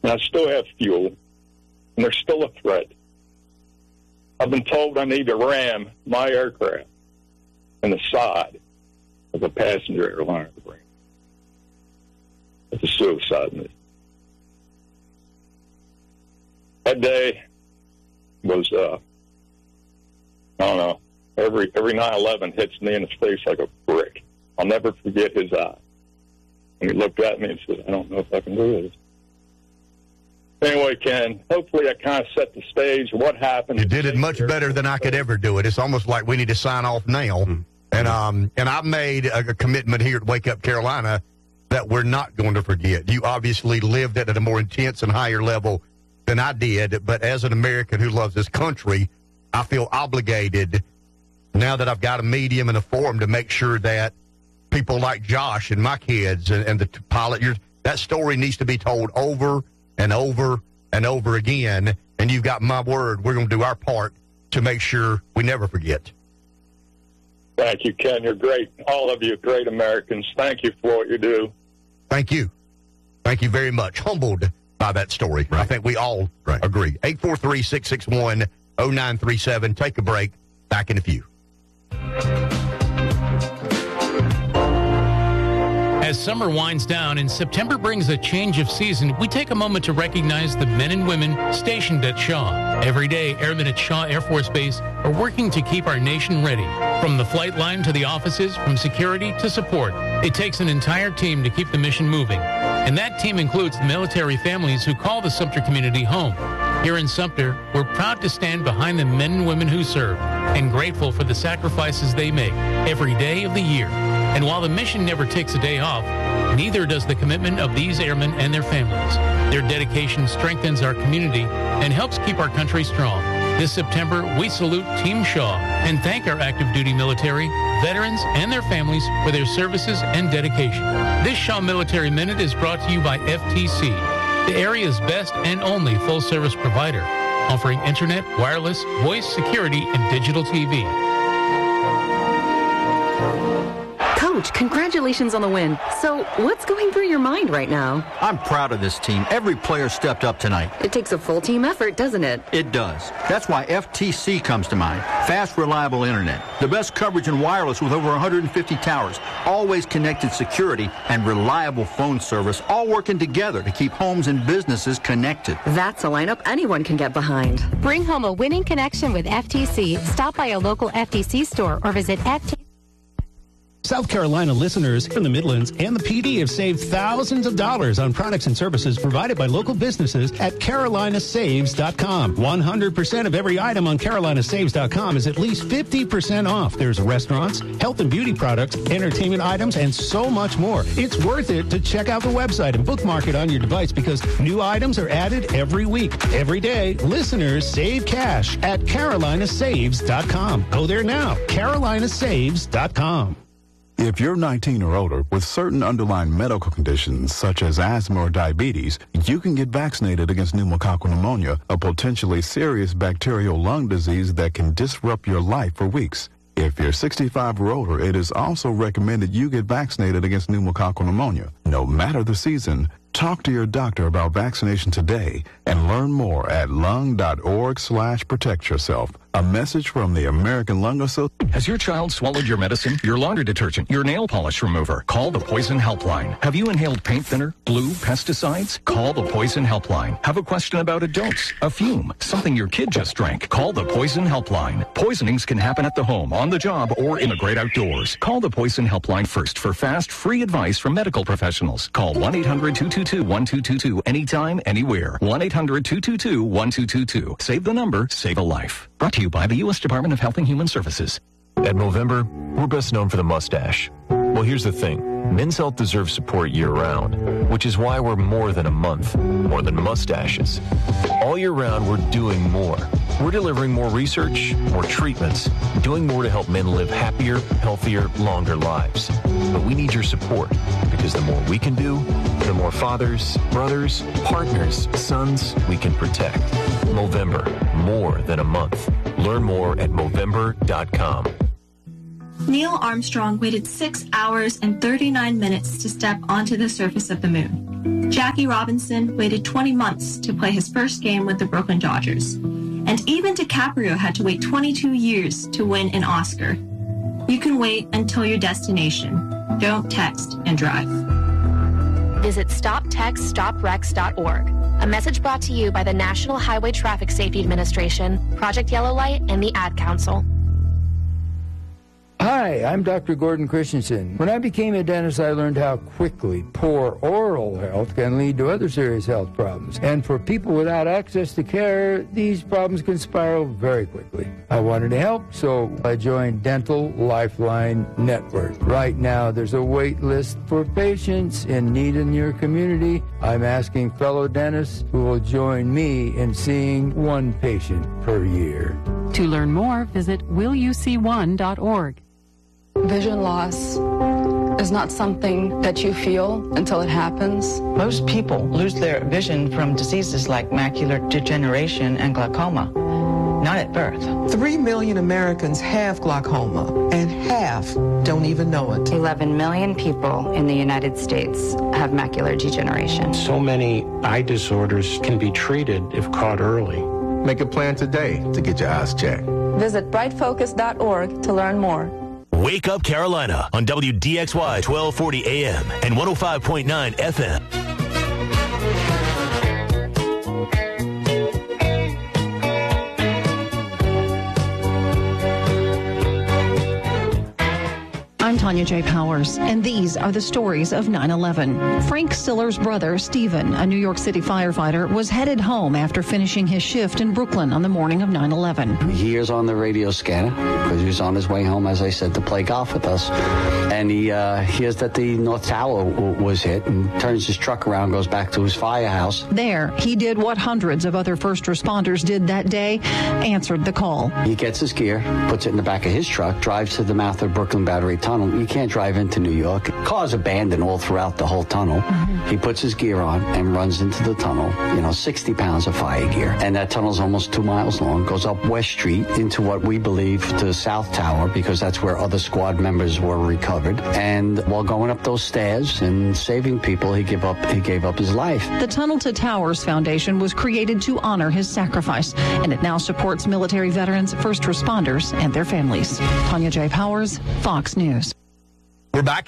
and I still have fuel, and they're still a threat. I've been told I need to ram my aircraft in the side of a passenger airliner. It's a suicide mission. That day was, I don't know, every 9/11 hits me in the face like a brick. I'll never forget his eye. And he looked at me and said, I don't know if I can do this. Anyway, Ken, hopefully I kind of set the stage of what happened. You did it much better than I could ever do it. It's almost like we need to sign off now. And I made a commitment here at Wake Up Carolina that we're not going to forget. You obviously lived it at a more intense and higher level than I did, but as an American who loves this country, I feel obligated now that I've got a medium and a forum to make sure that people like Josh and my kids and the pilot, that story needs to be told over and over and over again. And you've got my word. We're going to do our part to make sure we never forget. Thank you, Ken. You're great. All of you great Americans. Thank you for what you do. Thank you. Thank you very much. Humbled by that story. Right. I think we all agree. 843-661-0937. Take a break. Back in a few. As summer winds down and September brings a change of season, we take a moment to recognize the men and women stationed at Shaw. Every day, airmen at Shaw Air Force Base are working to keep our nation ready. From the flight line to the offices, from security to support, it takes an entire team to keep the mission moving. And that team includes the military families who call the Sumter community home. Here in Sumter, we're proud to stand behind the men and women who serve and grateful for the sacrifices they make every day of the year. And while the mission never takes a day off, neither does the commitment of these airmen and their families. Their dedication strengthens our community and helps keep our country strong. This September, we salute Team Shaw and thank our active duty military, veterans, and their families for their services and dedication. This Shaw Military Minute is brought to you by FTC, the area's best and only full-service provider, offering internet, wireless, voice, security, and digital TV. Coach, congratulations on the win. So, what's going through your mind right now? I'm proud of this team. Every player stepped up tonight. It takes a full team effort, doesn't it? It does. That's why FTC comes to mind. Fast, reliable internet. The best coverage in wireless with over 150 towers. Always connected security and reliable phone service, all working together to keep homes and businesses connected. That's a lineup anyone can get behind. Bring home a winning connection with FTC. Stop by a local FTC store or visit FTC. South Carolina listeners from the Midlands and the PD have saved thousands of dollars on products and services provided by local businesses at carolinasaves.com. 100% of every item on carolinasaves.com is at least 50% off. There's restaurants, health and beauty products, entertainment items, and so much more. It's worth it to check out the website and bookmark it on your device because new items are added every week. Every day, listeners save cash at carolinasaves.com. Go there now, carolinasaves.com. If you're 19 or older with certain underlying medical conditions such as asthma or diabetes, you can get vaccinated against pneumococcal pneumonia, a potentially serious bacterial lung disease that can disrupt your life for weeks. If you're 65 or older, it is also recommended you get vaccinated against pneumococcal pneumonia. No matter the season, talk to your doctor about vaccination today and learn more at lung.org/protect yourself. A message from the American Lung Association. Has your child swallowed your medicine, your laundry detergent, your nail polish remover? Call the Poison Helpline. Have you inhaled paint thinner, glue, pesticides? Call the Poison Helpline. Have a question about a dose, a fume, something your kid just drank? Call the Poison Helpline. Poisonings can happen at the home, on the job, or in the great outdoors. Call the Poison Helpline first for fast, free advice from medical professionals. Call 1-800-222-1222 anytime, anywhere. 1-800-222-1222. Save the number, save a life. Brought to you by the U.S. Department of Health and Human Services. At Movember, we're best known for the mustache. Well, here's the thing. Men's health deserves support year-round, which is why we're more than a month, more than mustaches. All year round, we're doing more. We're delivering more research, more treatments, doing more to help men live happier, healthier, longer lives. But we need your support, because the more we can do, the more fathers, brothers, partners, sons we can protect. Movember, more than a month. Learn more at Movember.com. Neil Armstrong waited 6 hours and 39 minutes to step onto the surface of the moon. Jackie Robinson waited 20 months to play his first game with the Brooklyn Dodgers. And even DiCaprio had to wait 22 years to win an Oscar. You can wait until your destination. Don't text and drive. Visit StopTextStopWrecks.org. A message brought to you by the National Highway Traffic Safety Administration, Project Yellow Light, and the Ad Council. Hi, I'm Dr. Gordon Christensen. When I became a dentist, I learned how quickly poor oral health can lead to other serious health problems. And for people without access to care, these problems can spiral very quickly. I wanted to help, so I joined Dental Lifeline Network. Right now, there's a wait list for patients in need in your community. I'm asking fellow dentists who will join me in seeing one patient per year. To learn more, visit willyouseeone.org. Vision loss is not something that you feel until it happens. Most people lose their vision from diseases like macular degeneration and glaucoma, not at birth. 3 million Americans have glaucoma, and half don't even know it. 11 million people in the United States have macular degeneration. So many eye disorders can be treated if caught early. Make a plan today to get your eyes checked. Visit brightfocus.org to learn more. Wake Up Carolina on WDXY 1240 AM and 105.9 FM. I'm Tanya J. Powers, and these are the stories of 9/11. Frank Stiller's brother, Stephen, a New York City firefighter, was headed home after finishing his shift in Brooklyn on the morning of 9/11. He hears on the radio scanner, because he was on his way home, as I said, to play golf with us, and he hears that the North Tower was hit and turns his truck around, goes back to his firehouse. There, he did what hundreds of other first responders did that day, answered the call. He gets his gear, puts it in the back of his truck, drives to the mouth of Brooklyn Battery Tunnel. You can't drive into New York. Cars abandoned all throughout the whole tunnel. Mm-hmm. He puts his gear on and runs into the tunnel, 60 pounds of fire gear. And that tunnel's almost 2 miles long, goes up West Street into what we believe the South Tower, because that's where other squad members were recovered. And while going up those stairs and saving people, he gave up his life. The Tunnel to Towers Foundation was created to honor his sacrifice, and it now supports military veterans, first responders, and their families. Tanya J. Powers, Fox News. We're back,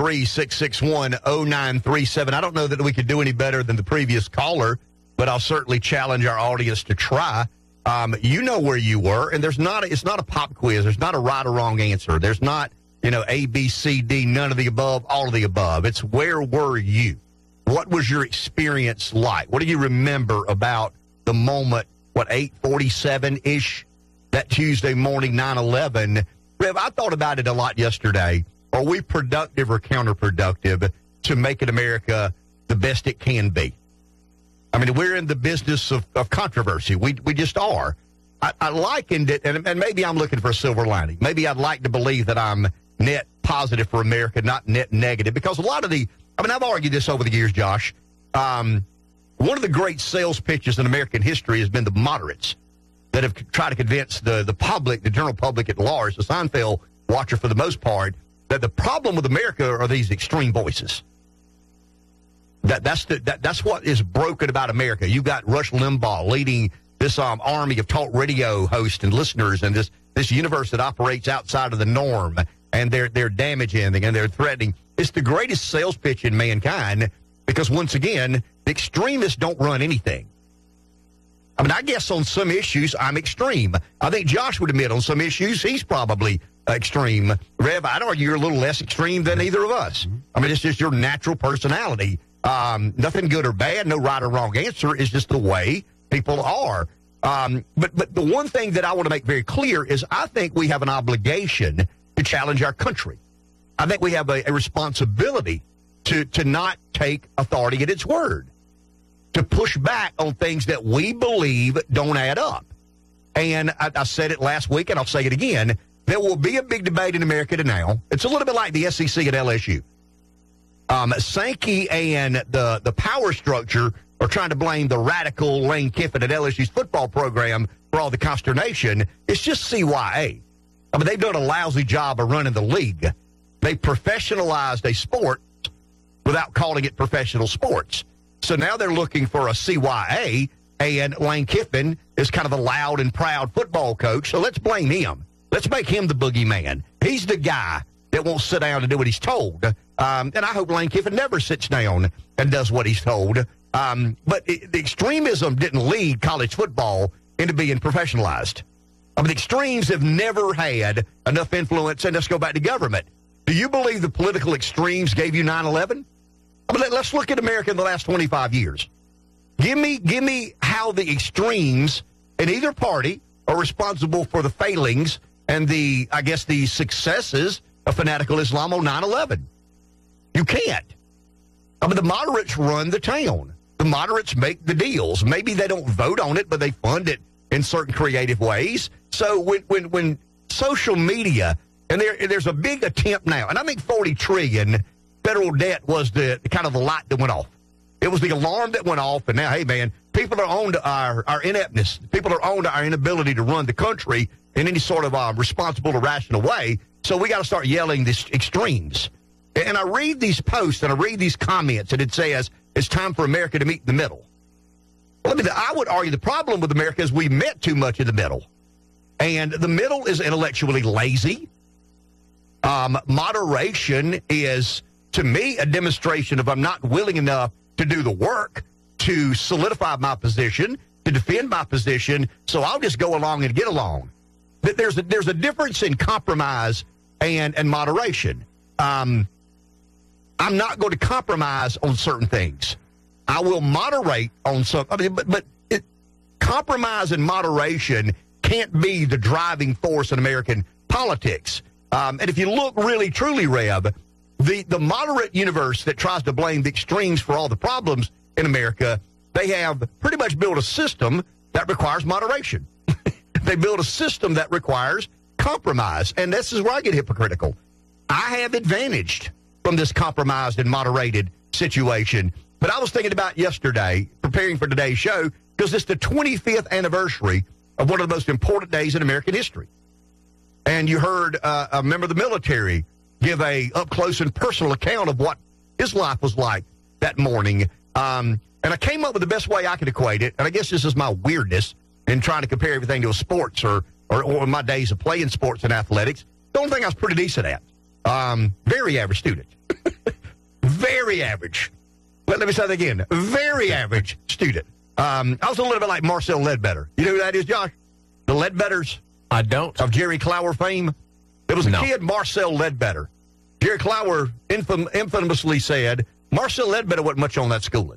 843-661-0937. I don't know that we could do any better than the previous caller, but I'll certainly challenge our audience to try. You know where you were, and it's not a pop quiz. There's not a right or wrong answer. There's not, A, B, C, D, none of the above, all of the above. It's where were you? What was your experience like? What do you remember about the moment, 8:47-ish, that Tuesday morning, 9/11? Rev, I thought about it a lot yesterday. Are we productive or counterproductive to making America the best it can be? I mean, we're in the business of controversy. We just are. I likened it, and maybe I'm looking for a silver lining. Maybe I'd like to believe that I'm net positive for America, not net negative, because a lot of I've argued this over the years, Josh. One of the great sales pitches in American history has been the moderates that have tried to convince the public, the general public at large, the Seinfeld watcher for the most part, that the problem with America are these extreme voices. That's what is broken about America. You've got Rush Limbaugh leading this army of talk radio hosts and listeners, and this universe that operates outside of the norm, and they're damaging and they're threatening. It's the greatest sales pitch in mankind, because once again, the extremists don't run anything. I mean, I guess on some issues I'm extreme. I think Josh would admit on some issues he's probably extreme. Rev, I'd argue you're a little less extreme than either of us. I mean, it's just your natural personality. Nothing good or bad, no right or wrong answer. It's just the way people are. But the one thing that I want to make very clear is I think we have an obligation to challenge our country. I think we have a responsibility to not take authority at its word, to push back on things that we believe don't add up. And I said it last week, and I'll say it again. There will be a big debate in America now. It's a little bit like the SEC at LSU. Sankey and the power structure are trying to blame the radical Lane Kiffin at LSU's football program for all the consternation. It's just CYA. I mean, they've done a lousy job of running the league. They professionalized a sport without calling it professional sports. So now they're looking for a CYA, and Lane Kiffin is kind of a loud and proud football coach, so let's blame him. Let's make him the boogeyman. He's the guy that won't sit down and do what he's told. And I hope Lane Kiffin never sits down and does what he's told. But the extremism didn't lead college football into being professionalized. I mean, the extremes have never had enough influence, and let's go back to government. Do you believe the political extremes gave you 9/11? I mean, let's look at America in the last 25 years. Give me how the extremes in either party are responsible for the failings and the successes of fanatical Islam on 9/11. You can't. I mean, the moderates run the town. The moderates make the deals. Maybe they don't vote on it, but they fund it in certain creative ways. So when social media, and there's a big attempt now, and I think $40 trillion federal debt was the kind of the light that went off. It was the alarm that went off, and now, hey, man, people are on to our ineptness. People are on to our inability to run the country in any sort of responsible or rational way, so we got to start yelling these extremes. And I read these posts, and I read these comments, and it says, it's time for America to meet in the middle. Well, I would argue the problem with America is we met too much in the middle. And the middle is intellectually lazy. Moderation is, to me, a demonstration of I'm not willing enough to do the work to solidify my position, to defend my position, so I'll just go along and get along. There's a difference in compromise and moderation. I'm not going to compromise on certain things. I will moderate on some. I mean, but compromise and moderation can't be the driving force in American politics. And if you look really, truly, Rev, the moderate universe that tries to blame the extremes for all the problems in America, they have pretty much built a system that requires moderation. They build a system that requires compromise. And this is where I get hypocritical. I have advantaged from this compromised and moderated situation. But I was thinking about yesterday, preparing for today's show, because it's the 25th anniversary of one of the most important days in American history. And you heard a member of the military give a up-close and personal account of what his life was like that morning. And I came up with the best way I could equate it, and I guess this is my weirdness in trying to compare everything to a sports or my days of playing sports and athletics. The only thing I was pretty decent at. Very average student. Very average. Let me say that again. Very average student. I was a little bit like Marcel Ledbetter. You know who that is, Josh? The Ledbetters? I don't. Of Jerry Clower fame? There was a kid, Marcel Ledbetter. Jerry Clower infamously said, Marcel Ledbetter wasn't much on that schooling.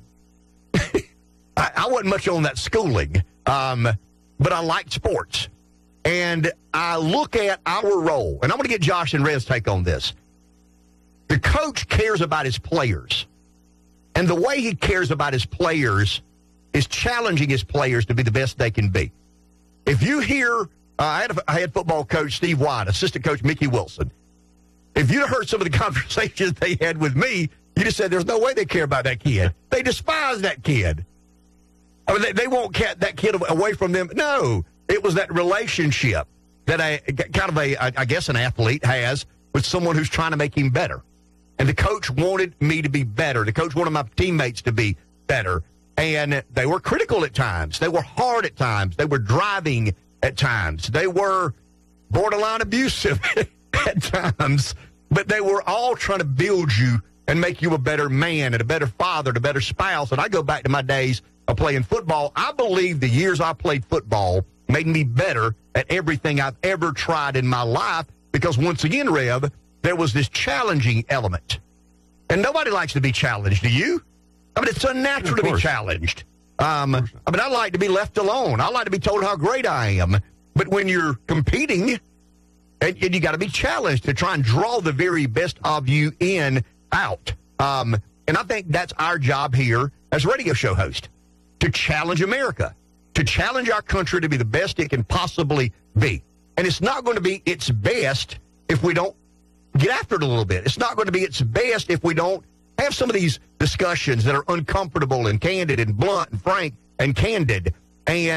I wasn't much on that schooling, but I liked sports. And I look at our role, and I'm going to get Josh and Red's take on this. The coach cares about his players. And the way he cares about his players is challenging his players to be the best they can be. If you hear, I had football coach Steve White, assistant coach Mickey Wilson. If you'd heard some of the conversations they had with me, you just said, there's no way they care about that kid. They despise that kid. I mean, they won't get that kid away from them. No, it was that relationship that I guess an athlete has with someone who's trying to make him better. And the coach wanted me to be better. The coach wanted my teammates to be better. And they were critical at times. They were hard at times. They were driving at times. They were borderline abusive at times. But they were all trying to build you and make you a better man and a better father and a better spouse. And I go back to my days of playing football. I believe the years I played football made me better at everything I've ever tried in my life because, once again, Rev, there was this challenging element. And nobody likes to be challenged, do you? I mean, it's unnatural to be challenged. I mean, I like to be left alone. I like to be told how great I am. But when you're competing, and you got to be challenged to try and draw the very best of you out. And I think that's our job here as a radio show host, to challenge America, to challenge our country to be the best it can possibly be. And it's not going to be its best if we don't get after it a little bit. It's not going to be its best if we don't have some of these discussions that are uncomfortable and candid and blunt and frank and candid. And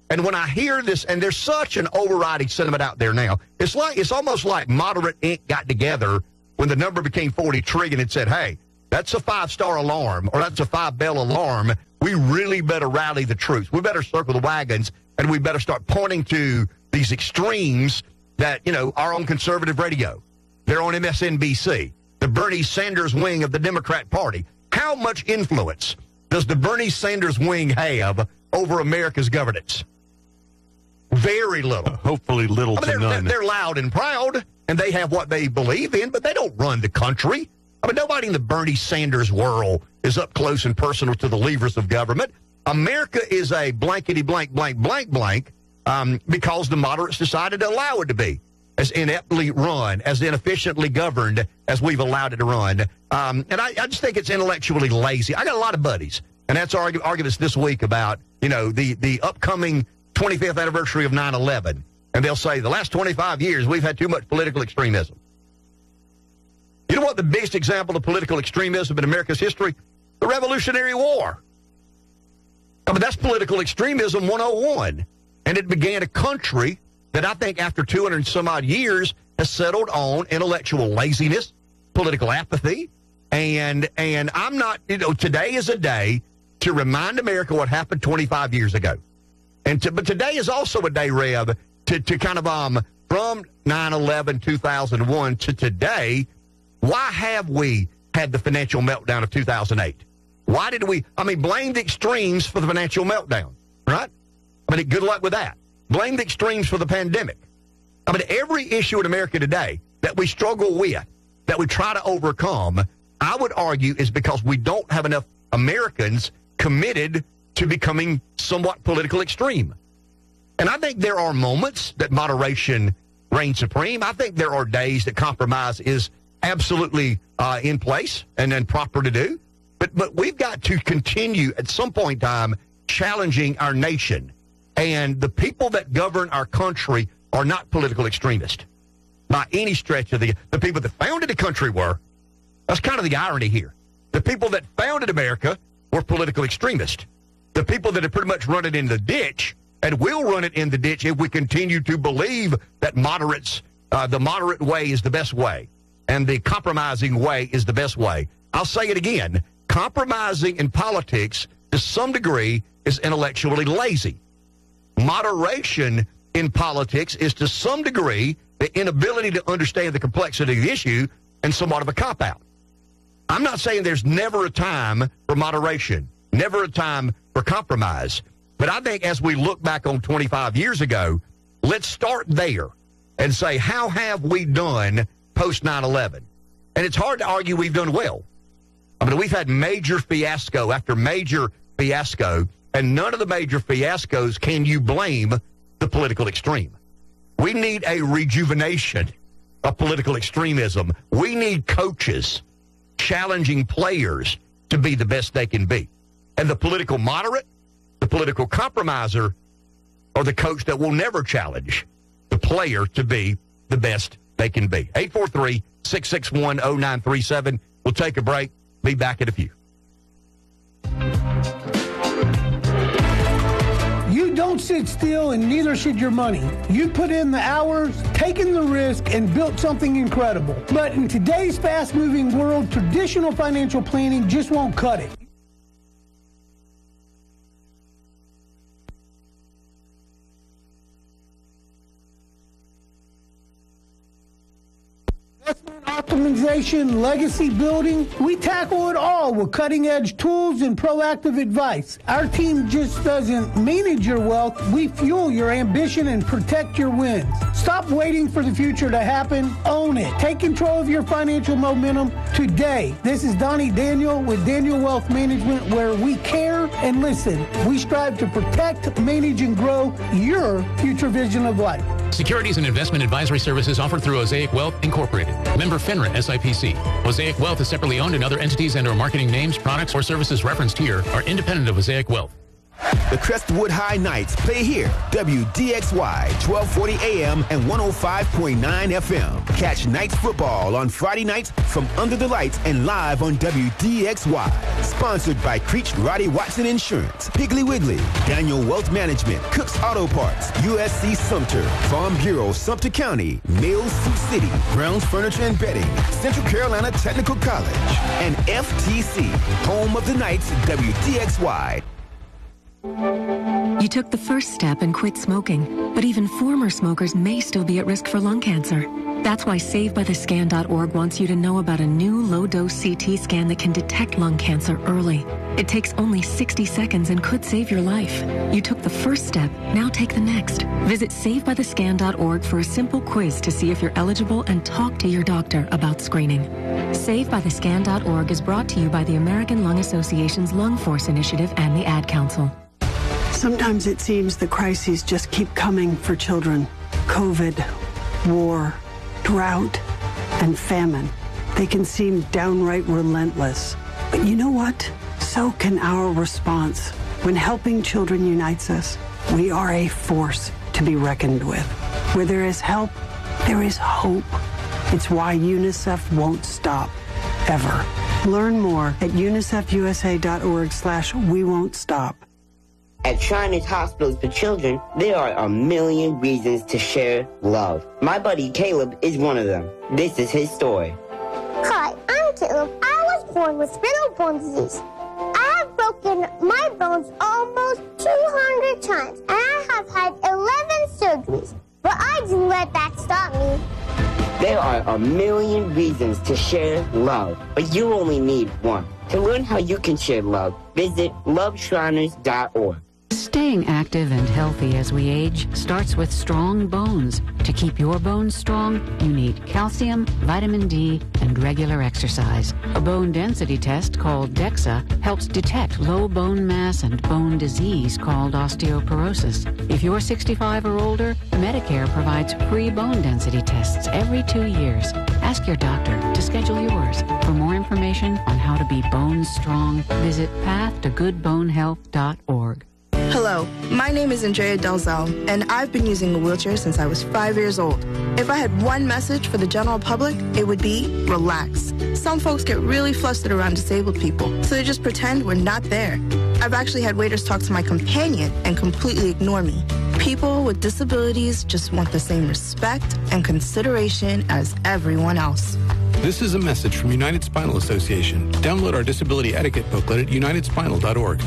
And when I hear this, and there's such an overriding sentiment out there now, it's almost like Moderate Inc. got together when the number became 40 trillion and said, hey, that's a 5-star alarm, or that's a 5-bell alarm. We really better rally the troops. We better circle the wagons, and we better start pointing to these extremes that, are on conservative radio. They're on MSNBC, the Bernie Sanders wing of the Democrat Party. How much influence does the Bernie Sanders wing have over America's governance? Very little. Hopefully little to none. They're loud and proud, and they have what they believe in, but they don't run the country. Nobody in the Bernie Sanders world is up close and personal to the levers of government. America is a blankety blank, blank, blank, blank, because the moderates decided to allow it to be as ineptly run, as inefficiently governed as we've allowed it to run. And I just think it's intellectually lazy. I got a lot of buddies, and that's arguments this week about, the upcoming 25th anniversary of 9/11. And they'll say, the last 25 years, we've had too much political extremism. You know what the biggest example of political extremism in America's history? The Revolutionary War. That's political extremism 101. And it began a country that I think after 200 and some odd years has settled on intellectual laziness, political apathy. And I'm not, today is a day to remind America what happened 25 years ago. But today is also a day, Rev, to kind of, from 9/11, 2001 to today, why have we had the financial meltdown of 2008? Why did we, blame the extremes for the financial meltdown, right? Good luck with that. Blame the extremes for the pandemic. Every issue in America today that we struggle with, that we try to overcome, I would argue is because we don't have enough Americans committed to becoming somewhat political extreme. And I think there are moments that moderation reigns supreme. I think there are days that compromise is absolutely in place and then proper to do. But we've got to continue at some point in time challenging our nation. And the people that govern our country are not political extremists by any stretch of the people that founded the country were. That's kind of the irony here. The people that founded America were political extremists. The people that have pretty much run it in the ditch and will run it in the ditch if we continue to believe that the moderate way is the best way and the compromising way is the best way. I'll say it again. Compromising in politics to some degree is intellectually lazy. Moderation in politics is to some degree the inability to understand the complexity of the issue and somewhat of a cop-out. I'm not saying there's never a time for moderation, never a time for compromise. But I think as we look back on 25 years ago, let's start there and say, how have we done post 9/11? And it's hard to argue we've done well. We've had major fiasco after major fiasco, and none of the major fiascos can you blame the political extreme. We need a rejuvenation of political extremism. We need coaches challenging players to be the best they can be. And the political moderate, the political compromiser, or the coach that will never challenge the player to be the best they can be. 843-661-0937. We'll take a break. Be back in a few. You don't sit still, and neither should your money. You put in the hours, taken the risk, and built something incredible. But in today's fast-moving world, traditional financial planning just won't cut it. Optimization, legacy building, we tackle it all with cutting-edge tools and proactive advice. Our team just doesn't manage your wealth, we fuel your ambition and protect your wins. Stop waiting for the future to happen, own it. Take control of your financial momentum today. This is Donnie Daniel with Daniel Wealth Management, where we care and listen. We strive to protect, manage, and grow your future vision of life. Securities and investment advisory services offered through Osaic Wealth Incorporated. Member FINRA SIPC. Osaic Wealth is separately owned, and other entities and/or marketing names, products, or services referenced here are independent of Osaic Wealth. The Crestwood High Knights play here. WDXY, 1240 AM and 105.9 FM. Catch Knights football on Friday nights from Under the Lights and live on WDXY. Sponsored by Creech Roddy Watson Insurance, Piggly Wiggly, Daniel Wealth Management, Cook's Auto Parts, USC Sumter, Farm Bureau, Sumter County, Mills Sioux City, Brown's Furniture and Bedding, Central Carolina Technical College, and FTC, home of the Knights, WDXY. You took the first step and quit smoking, but even former smokers may still be at risk for lung cancer. That's why SaveByTheScan.org wants you to know about a new low-dose CT scan that can detect lung cancer early. It takes only 60 seconds and could save your life. You took the first step, now take the next. Visit SaveByTheScan.org for a simple quiz to see if you're eligible and talk to your doctor about screening. SaveByTheScan.org is brought to you by the American Lung Association's Lung Force Initiative and the Ad Council. Sometimes it seems the crises just keep coming for children. COVID, war, drought, and famine. They can seem downright relentless. But you know what? So can our response. When helping children unites us, we are a force to be reckoned with. Where there is help, there is hope. It's why UNICEF won't stop, ever. Learn more at unicefusa.org/we-won't-stop. At Shriners Hospitals for Children, there are a million reasons to share love. My buddy Caleb is one of them. This is his story. Hi, I'm Caleb. I was born with spinal bone disease. I have broken my bones almost 200 times, and I have had 11 surgeries. But I didn't let that stop me. There are a million reasons to share love, but you only need one. To learn how you can share love, visit loveshriners.org. Staying active and healthy as we age starts with strong bones. To keep your bones strong, you need calcium, vitamin D, and regular exercise. A bone density test called DEXA helps detect low bone mass and bone disease called osteoporosis. If you're 65 or older, Medicare provides free bone density tests every 2 years. Ask your doctor to schedule yours. For more information on how to be bone strong, visit pathtogoodbonehealth.org. Hello, my name is Andrea Delzell, and I've been using a wheelchair since I was 5 years old. If I had one message for the general public, it would be relax. Some folks get really flustered around disabled people, so they just pretend we're not there. I've actually had waiters talk to my companion and completely ignore me. People with disabilities just want the same respect and consideration as everyone else. This is a message from United Spinal Association. Download our disability etiquette booklet at unitedspinal.org.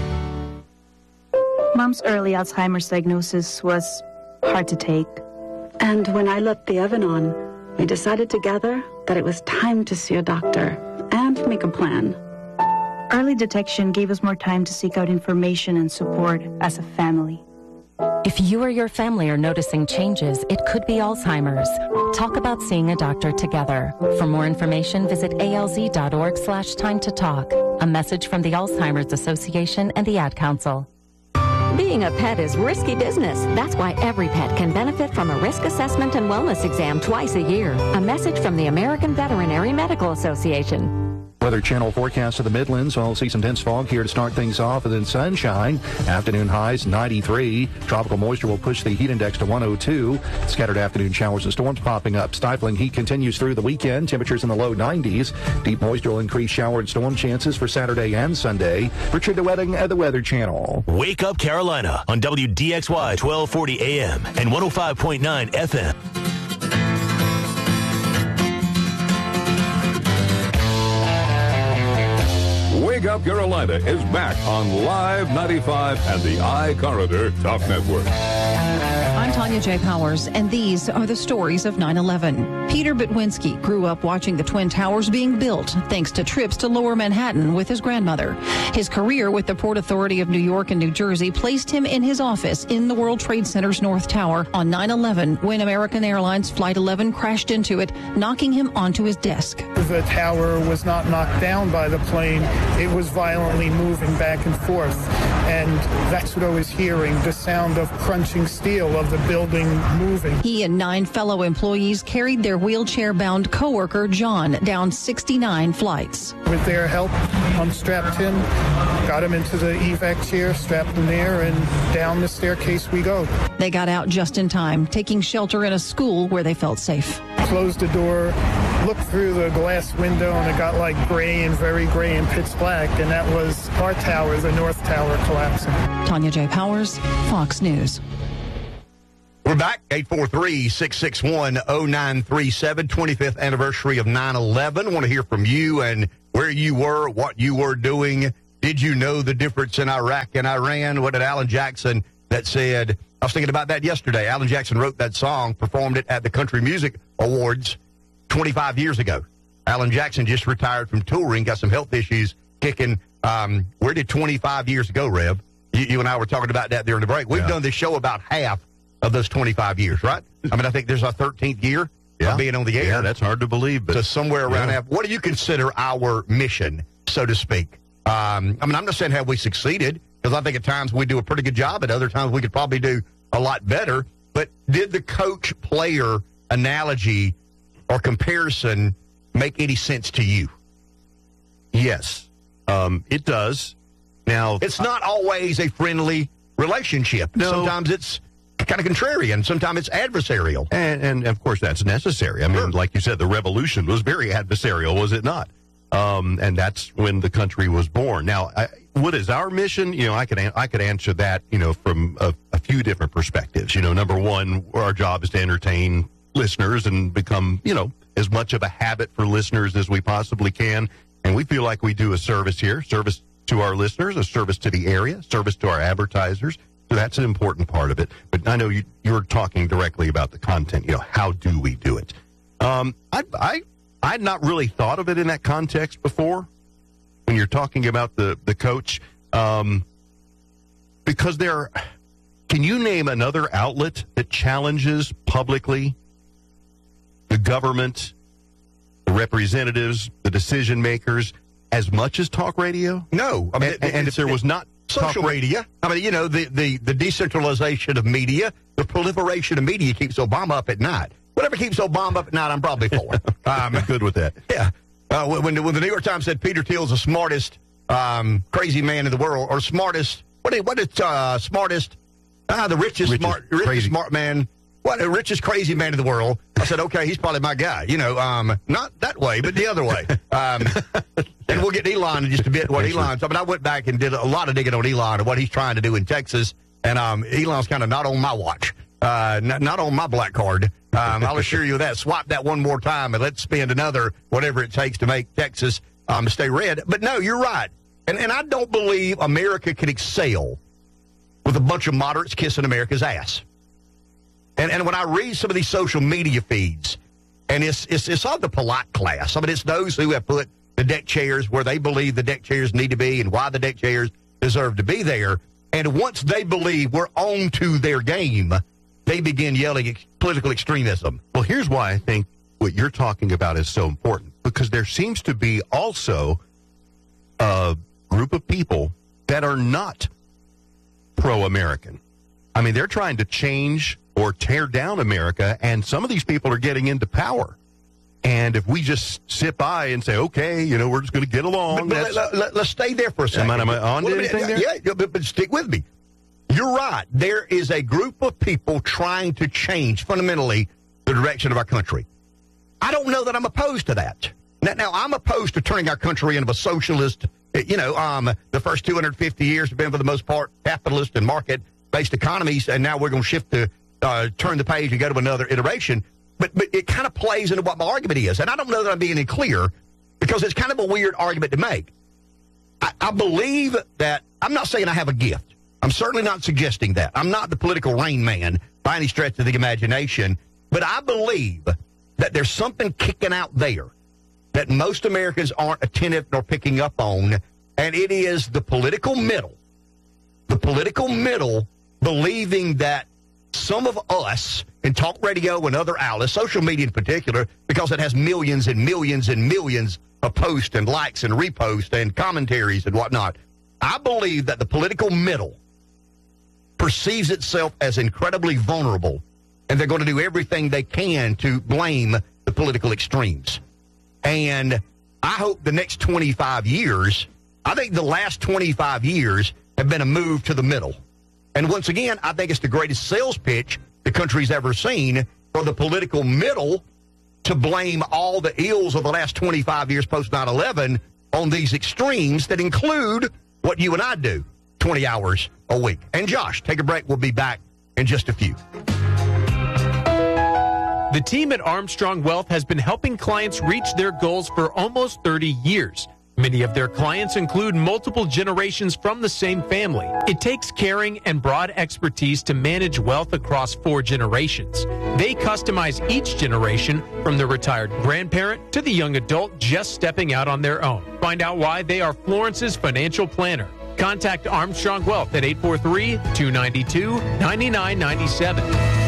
Mom's early Alzheimer's diagnosis was hard to take. And when I let the oven on, we decided together that it was time to see a doctor and make a plan. Early detection gave us more time to seek out information and support as a family. If you or your family are noticing changes, it could be Alzheimer's. Talk about seeing a doctor together. For more information, visit alz.org/time to talk. A message from the Alzheimer's Association and the Ad Council. Being a pet is risky business. That's why every pet can benefit from a risk assessment and wellness exam twice a year. A message from the American Veterinary Medical Association. Weather Channel forecast of the Midlands. We'll see some dense fog here to start things off, and then sunshine. Afternoon highs 93. Tropical moisture will push the heat index to 102. Scattered afternoon showers and storms popping up. Stifling heat continues through the weekend. Temperatures in the low 90s. Deep moisture will increase shower and storm chances for Saturday and Sunday. Richard DeWetting at the Weather Channel. Wake Up Carolina on WDXY 1240 AM and 105.9 FM. Wake Up Carolina is back on Live 95 and the iCorridor Talk Network. I'm Tanya J. Powers, and these are the stories of 9/11. Peter Butwinski grew up watching the Twin Towers being built thanks to trips to Lower Manhattan with his grandmother. His career with the Port Authority of New York and New Jersey placed him in his office in the World Trade Center's North Tower on 9/11 when American Airlines Flight 11 crashed into it, knocking him onto his desk. The tower was not knocked down by the plane. It was violently moving back and forth. And that's what I was hearing, the sound of crunching steel, of the building moving. He and 9 fellow employees carried their wheelchair-bound coworker John down 69 flights. With their help, unstrapped him, got him into the evac chair, strapped him there, and down the staircase we go. They got out just in time, taking shelter in a school where they felt safe. Closed the door, looked through the glass window, and it got like gray and very gray and pitch black, and that was our tower, the North Tower, collapsing. Tanya J. Powers, Fox News. We're back, 843-661-0937, 25th anniversary of 9/11. Want to hear from you and where you were, what you were doing. Did you know the difference in Iraq and Iran? What did Alan Jackson that said? I was thinking about that yesterday. Alan Jackson wrote that song, performed it at the Country Music Awards 25 years ago. Alan Jackson just retired from touring, got some health issues kicking. Where did 25 years go, Rev? You and I were talking about that during the break. We've done this show about half of those 25 years, right? I mean, I think there's our 13th year of being on the air. Yeah, that's hard to believe. But so somewhere around half. What do you consider our mission, so to speak? I mean, I'm not saying have we succeeded, because I think at times we do a pretty good job. At other times we could probably do a lot better. But did the coach-player analogy or comparison make any sense to you? Yes, it does. Now, it's not always a friendly relationship. No. Sometimes it's kind of contrarian. Sometimes it's adversarial. And of course, that's necessary. I mean, like you said, the revolution was very adversarial, was it not? And that's when the country was born. Now, what is our mission? You know, I could answer that, you know, from a few different perspectives. You know, number one, our job is to entertain listeners and become, you know, as much of a habit for listeners as we possibly can. And we feel like we do a service here, service to our listeners, a service to the area, service to our advertisers. So that's an important part of it. But I know you're talking directly about the content. You know, how do we do it? I'd not really thought of it in that context before when you're talking about the coach. Because can you name another outlet that challenges publicly the government, the representatives, the decision makers, as much as talk radio? No. I mean, and if there was not social media, I mean, you know, the decentralization of media, the proliferation of media keeps Obama up at night. Whatever keeps Obama up at night, I'm probably for. I'm good with that. Yeah. When the New York Times said Peter Thiel's the smartest crazy man in the world, or smartest, the richest smart man, the richest crazy man in the world, I said, okay, he's probably my guy. You know, not that way, but the other way. And we'll get Elon in just a bit. What Elon's, I mean, I went back and did a lot of digging on Elon and what he's trying to do in Texas. And Elon's kind of not on my watch, not on my black card. I'll assure you of that. Swipe that one more time and let's spend another whatever it takes to make Texas stay red. But no, you're right. And I don't believe America can excel with a bunch of moderates kissing America's ass. And when I read some of these social media feeds, and it's of the polite class. I mean, it's those who have put the deck chairs where they believe the deck chairs need to be and why the deck chairs deserve to be there. And once they believe we're on to their game, they begin yelling political extremism. Well, here's why I think what you're talking about is so important, because there seems to be also a group of people that are not pro-American. I mean, they're trying to change or tear down America, and some of these people are getting into power. And if we just sit by and say, okay, you know, we're just going to get along. But let's stay there for a second. Am I on to anything there? Yeah, but stick with me. You're right. There is a group of people trying to change fundamentally the direction of our country. I don't know that I'm opposed to that. Now I'm opposed to turning our country into a socialist. You know, the first 250 years have been, for the most part, capitalist and market-based economies, and now we're going to shift to turn the page and go to another iteration. But it kind of plays into what my argument is. And I don't know that I'm being any clear, because it's kind of a weird argument to make. I believe that, I'm not saying I have a gift. I'm certainly not suggesting that. I'm not the political Rain Man by any stretch of the imagination. But I believe that there's something kicking out there that most Americans aren't attentive nor picking up on, and it is the political middle. The political middle believing that some of us in talk radio and other outlets, social media in particular, because it has millions and millions and millions of posts and likes and reposts and commentaries and whatnot, I believe that the political middle perceives itself as incredibly vulnerable, and they're going to do everything they can to blame the the political extremes. And I hope the next 25 years, I think the last 25 years have been a move to the middle. And once again, I think it's the greatest sales pitch the country's ever seen for the political middle to blame all the ills of the last 25 years post 9/11 on these extremes that include what you and I do 20 hours a week. And Josh, take a break. We'll be back in just a few. The team at Armstrong Wealth has been helping clients reach their goals for almost 30 years. Many of their clients include multiple generations from the same family. It takes caring and broad expertise to manage wealth across 4 generations. They customize each generation from the retired grandparent to the young adult just stepping out on their own. Find out why they are Florence's financial planner. Contact Armstrong Wealth at 843-292-9997.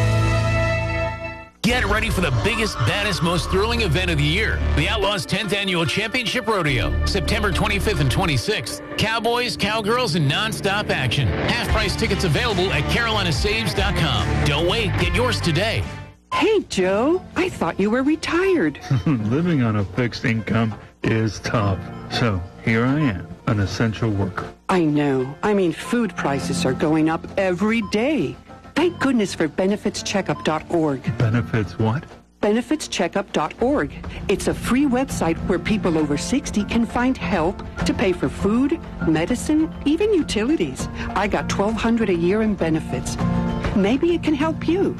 Get ready for the biggest, baddest, most thrilling event of the year. The Outlaws 10th Annual Championship Rodeo. September 25th and 26th. Cowboys, cowgirls, and nonstop action. Half-price tickets available at CarolinaSaves.com. Don't wait. Get yours today. Hey, Joe. I thought you were retired. Living on a fixed income is tough. So here I am, an essential worker. I know. I mean, food prices are going up every day. Thank goodness for benefitscheckup.org. Benefits what? Benefitscheckup.org. It's a free website where people over 60 can find help to pay for food, medicine, even utilities. I got $1,200 a year in benefits. Maybe it can help you.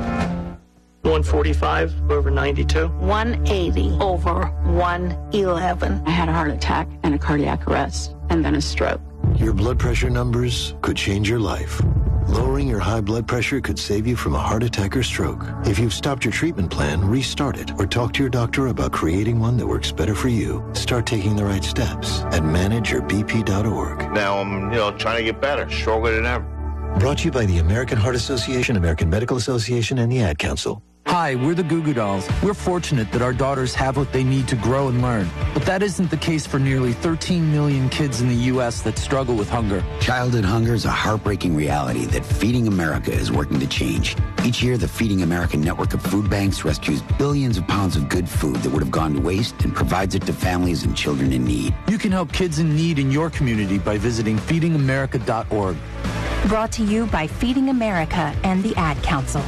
145 over 92. 180 over 111. I had a heart attack and a cardiac arrest, and then a stroke. Your blood pressure numbers could change your life. Lowering your high blood pressure could save you from a heart attack or stroke. If you've stopped your treatment plan, restart it or talk to your doctor about creating one that works better for you. Start taking the right steps at manageyourbp.org. Now I'm, trying to get better, stronger than ever. Brought to you by the American Heart Association, American Medical Association, and the Ad Council. Hi, we're the Goo Goo Dolls. We're fortunate that our daughters have what they need to grow and learn. But that isn't the case for nearly 13 million kids in the U.S. that struggle with hunger. Childhood hunger is a heartbreaking reality that Feeding America is working to change. Each year, the Feeding America network of food banks rescues billions of pounds of good food that would have gone to waste and provides it to families and children in need. You can help kids in need in your community by visiting feedingamerica.org. Brought to you by Feeding America and the Ad Council.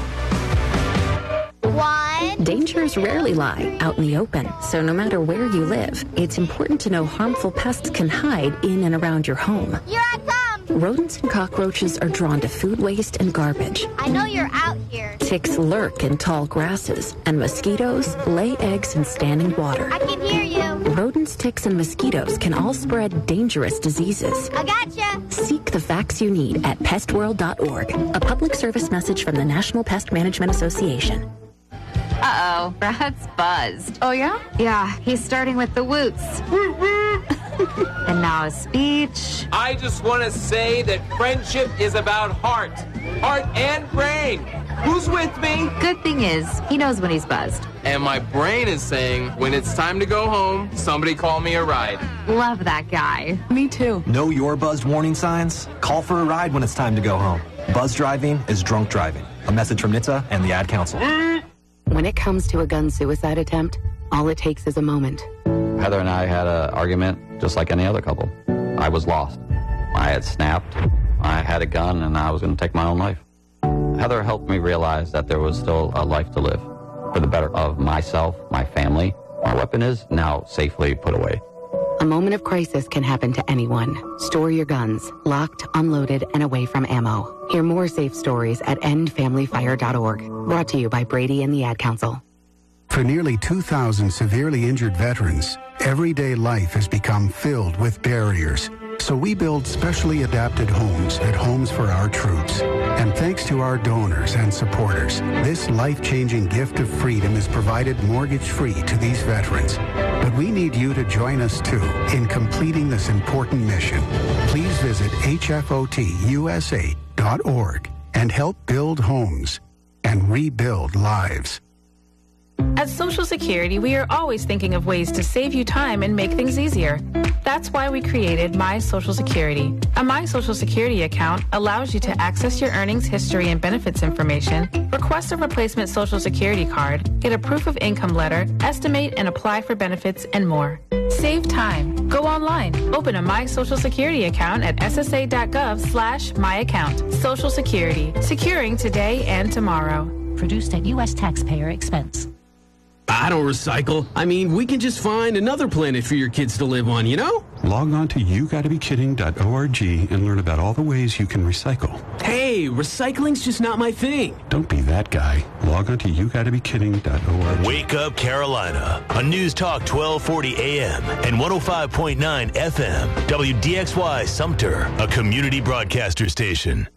Dangers rarely lie out in the open, so no matter where you live, it's important to know harmful pests can hide in and around your home. Here I come! Rodents and cockroaches are drawn to food waste and garbage. I know you're out here. Ticks lurk in tall grasses, and mosquitoes lay eggs in standing water. I can hear you. Rodents, ticks, and mosquitoes can all spread dangerous diseases. I gotcha. Seek the facts you need at pestworld.org, a public service message from the National Pest Management Association. Uh-oh, Brad's buzzed. Oh, yeah? Yeah, he's starting with the woots. And now a speech. I just want to say that friendship is about heart and brain. Who's with me? Good thing is, he knows when he's buzzed. And my brain is saying, when it's time to go home, somebody call me a ride. Love that guy. Me too. Know your buzzed warning signs? Call for a ride when it's time to go home. Buzz driving is drunk driving. A message from NHTSA and the Ad Council. When it comes to a gun suicide attempt, all it takes is a moment. Heather and I had an argument just like any other couple. I was lost. I had snapped. I had a gun and I was going to take my own life. Heather helped me realize that there was still a life to live for the better of myself, my family. My weapon is now safely put away. A moment of crisis can happen to anyone. Store your guns, locked, unloaded, and away from ammo. Hear more safe stories at endfamilyfire.org. Brought to you by Brady and the Ad Council. For nearly 2,000 severely injured veterans, everyday life has become filled with barriers. So we build specially adapted homes at Homes for Our Troops. And thanks to our donors and supporters, this life-changing gift of freedom is provided mortgage-free to these veterans. But we need you to join us, too, in completing this important mission. Please visit hfotusa.org and help build homes and rebuild lives. At Social Security, we are always thinking of ways to save you time and make things easier. That's why we created My Social Security. A My Social Security account allows you to access your earnings history and benefits information, request a replacement Social Security card, get a proof of income letter, estimate and apply for benefits, and more. Save time. Go online. Open a My Social Security account at ssa.gov/myaccount. Social Security. Securing today and tomorrow. Produced at U.S. taxpayer expense. I don't recycle. I mean, we can just find another planet for your kids to live on, you know? Log on to YouGottaBeKidding.org and learn about all the ways you can recycle. Hey, recycling's just not my thing. Don't be that guy. Log on to YouGottaBeKidding.org. Wake Up Carolina on News Talk 1240 AM and 105.9 FM. WDXY Sumter, a community broadcaster station.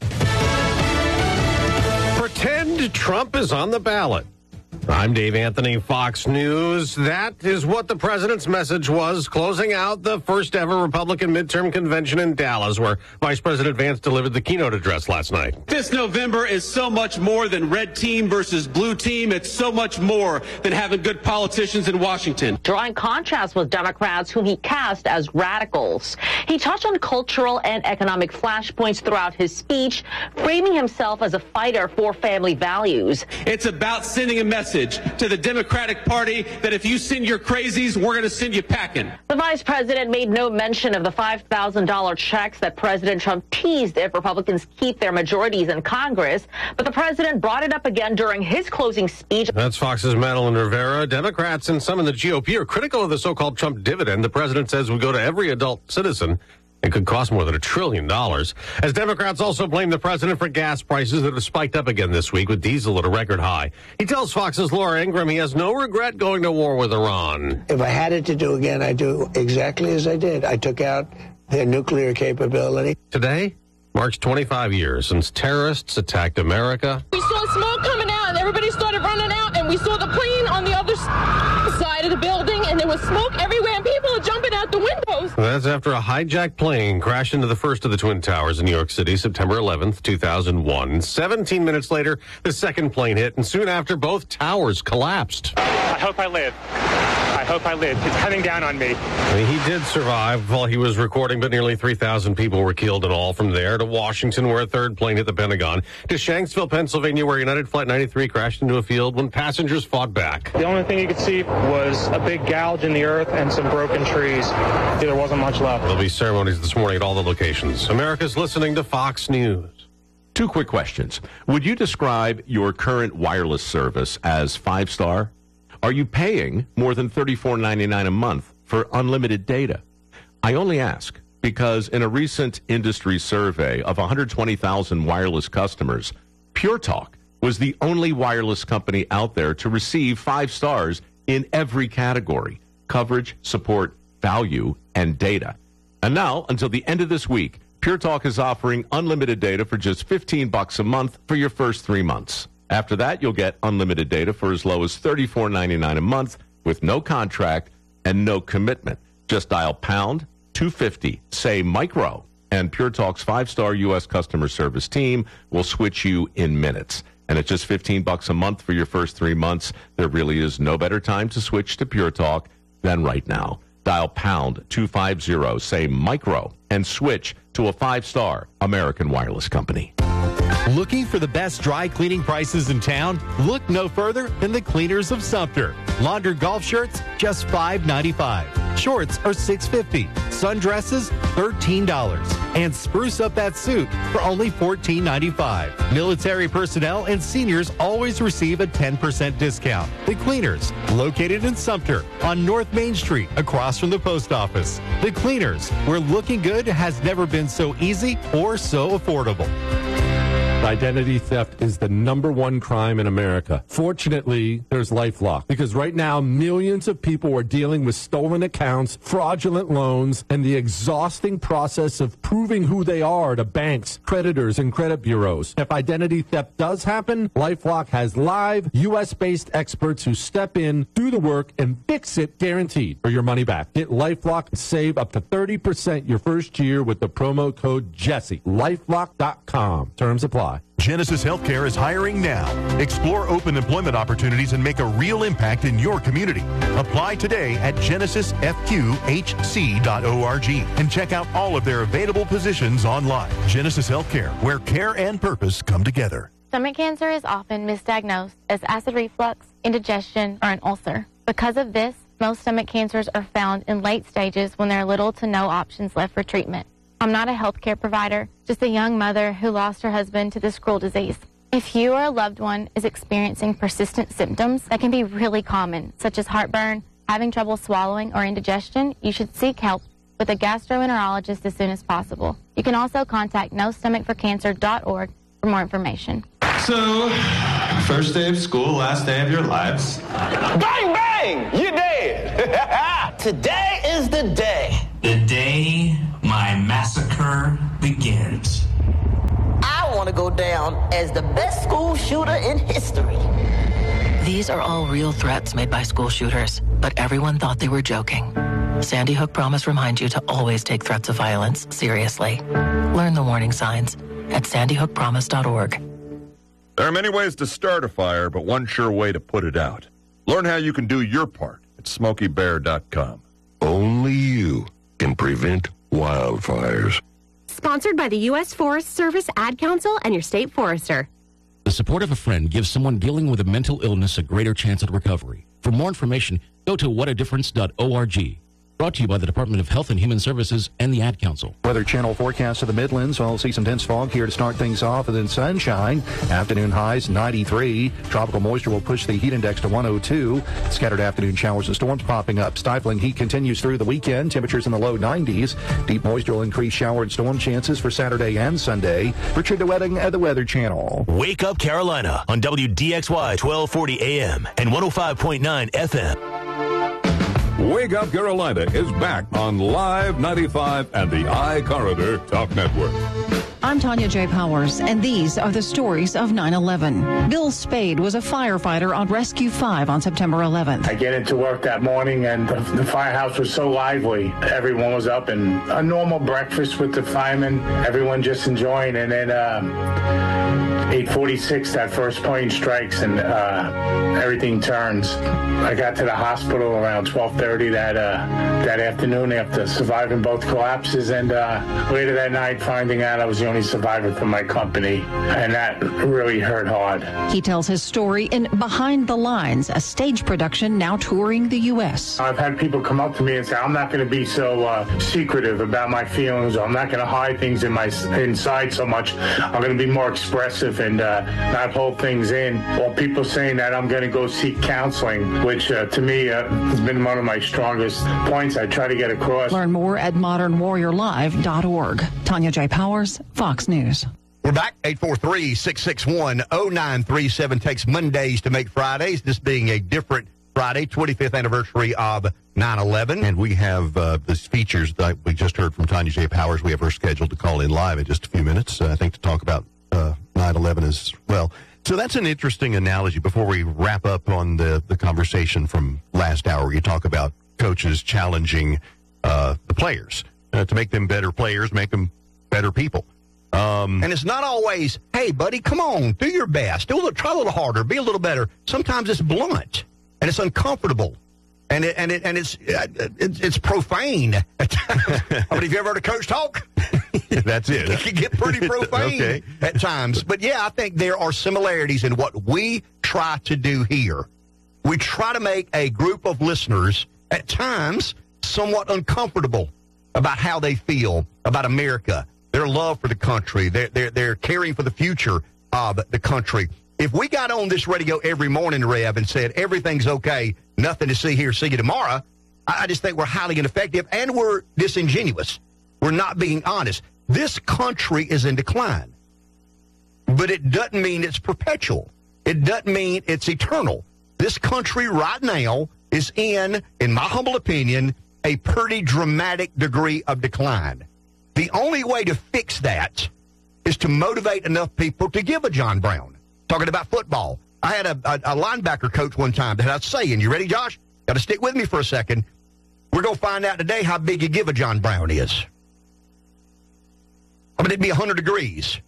Pretend Trump is on the ballot. I'm Dave Anthony, Fox News. That is what the president's message was, closing out the first ever Republican midterm convention in Dallas, where Vice President Vance delivered the keynote address last night. This November is so much more than red team versus blue team. It's so much more than having good politicians in Washington. Drawing contrast with Democrats whom he cast as radicals. He touched on cultural and economic flashpoints throughout his speech, framing himself as a fighter for family values. It's about sending a message to the Democratic Party that if you send your crazies, we're going to send you packing. The vice president made no mention of the $5,000 checks that President Trump teased if Republicans keep their majorities in Congress, but the president brought it up again during his closing speech. That's Fox's Madeline Rivera. Democrats and some in the GOP are critical of the so-called Trump dividend the president says would go to every adult citizen. It could cost more than $1 trillion. As Democrats also blame the president for gas prices that have spiked up again this week, with diesel at a record high. He tells Fox's Laura Ingraham he has no regret going to war with Iran. If I had it to do again, I'd do exactly as I did. I took out their nuclear capability. Today marks 25 years since terrorists attacked America. We saw smoke coming out, and everybody started running out, and we saw the plane on the other side of the building, and there was smoke everywhere, and people are jumping out the windows. That's after a hijacked plane crashed into the first of the Twin Towers in New York City, September 11th, 2001. 17 minutes later, the second plane hit, and soon after, both towers collapsed. I hope I live. I hope I live. It's coming down on me. He did survive while he was recording, but nearly 3,000 people were killed in all. From there to Washington, where a third plane hit the Pentagon, to Shanksville, Pennsylvania, where United Flight 93 crashed into a field when passengers fought back. The only thing you could see was a big gouge in the earth and some broken trees. There wasn't much left. There'll be ceremonies this morning at all the locations. America's listening to Fox News. Two quick questions. Would you describe your current wireless service as 5-star? Are you paying more than $34.99 a month for unlimited data? I only ask because in a recent industry survey of 120,000 wireless customers, Pure Talk was the only wireless company out there to receive 5 stars in every category: coverage, support, value, and data. And now, until the end of this week, Pure Talk is offering unlimited data for just $15 a month for your first 3 months. After that, you'll get unlimited data for as low as $34.99 a month with no contract and no commitment. Just dial pound 250, say micro, and Pure Talk's 5-star U.S. customer service team will switch you in minutes. And at just $15 a month for your first 3 months, there really is no better time to switch to Pure Talk than right now. Dial pound 250, say micro, and switch to a 5-star American wireless company. Looking for the best dry cleaning prices in town? Look no further than the Cleaners of Sumter. Laundered golf shirts, just $5.95. Shorts are $6.50. Sundresses, $13. And spruce up that suit for only $14.95. Military personnel and seniors always receive a 10% discount. The Cleaners, located in Sumter on North Main Street, across from the post office. The Cleaners, where looking good has never been so easy or so affordable. Identity theft is the #1 crime in America. Fortunately, there's LifeLock, because right now millions of people are dealing with stolen accounts, fraudulent loans, and the exhausting process of proving who they are to banks, creditors, and credit bureaus. If identity theft does happen, LifeLock has live, U.S.-based experts who step in, do the work, and fix it guaranteed for your money back. Get LifeLock and save up to 30% your first year with the promo code Jesse. LifeLock.com. Terms apply. Genesis Healthcare is hiring now. Explore open employment opportunities and make a real impact in your community. Apply today at genesisfqhc.org and check out all of their available positions online. Genesis Healthcare, where care and purpose come together. Stomach cancer is often misdiagnosed as acid reflux, indigestion, or an ulcer. Because of this, most stomach cancers are found in late stages when there are little to no options left for treatment. I'm not a healthcare provider, just a young mother who lost her husband to this cruel disease. If you or a loved one is experiencing persistent symptoms that can be really common, such as heartburn, having trouble swallowing, or indigestion, you should seek help with a gastroenterologist as soon as possible. You can also contact nostomachforcancer.org for more information. So, first day of school, last day of your lives. Bang, bang! You're dead! Today is the day. The day my massacre begins. I want to go down as the best school shooter in history. These are all real threats made by school shooters, but everyone thought they were joking. Sandy Hook Promise reminds you to always take threats of violence seriously. Learn the warning signs at sandyhookpromise.org. There are many ways to start a fire, but one sure way to put it out. Learn how you can do your part at SmokeyBear.com. Only you can prevent wildfires. Sponsored by the U.S. Forest Service, Ad Council, and your state forester. The support of a friend gives someone dealing with a mental illness a greater chance at recovery. For more information, go to whatadifference.org. Brought to you by the Department of Health and Human Services and the Ad Council. Weather Channel forecast of the Midlands. I'll see some dense fog here to start things off, and then sunshine. Afternoon highs 93. Tropical moisture will push the heat index to 102. Scattered afternoon showers and storms popping up. Stifling heat continues through the weekend. Temperatures in the low 90s. Deep moisture will increase shower and storm chances for Saturday and Sunday. Richard DeWetting at the Weather Channel. Wake Up Carolina on WDXY 1240 AM and 105.9 FM. Wake Up Carolina is back on Live 95 and the iCorridor Talk Network. I'm Tanya J. Powers, and these are the stories of 9/11. Bill Spade was a firefighter on Rescue 5 on September 11th. I get into work that morning, and the firehouse was so lively. Everyone was up, and a normal breakfast with the firemen, everyone just enjoying, and then 8:46, that first plane strikes, and everything turns. I got to the hospital around 12:30 that afternoon after surviving both collapses, and later that night finding out I was the only survivor from my company, and that really hurt hard. He tells his story in Behind the Lines, a stage production now touring the U.S. I've had people come up to me and say, I'm not going to be so secretive about my feelings. I'm not going to hide things inside so much. I'm going to be more expressive and not hold things in. Or people saying that I'm going to go seek counseling, which to me has been one of my strongest points I try to get across. Learn more at modernwarriorlive.org. Tanya J. Powers, Fox News. We're back, 843-661-0937. Takes Mondays to make Fridays, this being a different Friday, 25th anniversary of 9/11. And we have these features that we just heard from Tanya J. Powers. We have her scheduled to call in live in just a few minutes, I think, to talk about 9/11 as well. So that's an interesting analogy before we wrap up on the conversation from last hour, where you talk about coaches challenging the players to make them better players, make them better people. And it's not always, hey, buddy, come on, do your best. Try a little harder, be a little better. Sometimes it's blunt, and it's uncomfortable, and it's profane at times. I mean, have you ever heard a coach talk? That's it. It can get pretty profane at times. But, yeah, I think there are similarities in what we try to do here. We try to make a group of listeners, at times, somewhat uncomfortable about how they feel about America, their love for the country, their caring for the future of the country. If we got on this radio every morning, Rev, and said everything's okay, nothing to see here, see you tomorrow, I just think we're highly ineffective and we're disingenuous. We're not being honest. This country is in decline, but it doesn't mean it's perpetual. It doesn't mean it's eternal. This country right now is in my humble opinion, a pretty dramatic degree of decline. The only way to fix that is to motivate enough people to give a John Brown. Talking about football, I had a linebacker coach one time that had a saying. You ready, Josh? Got to stick with me for a second. We're going to find out today how big a give a John Brown is. I mean, it'd be 100 degrees.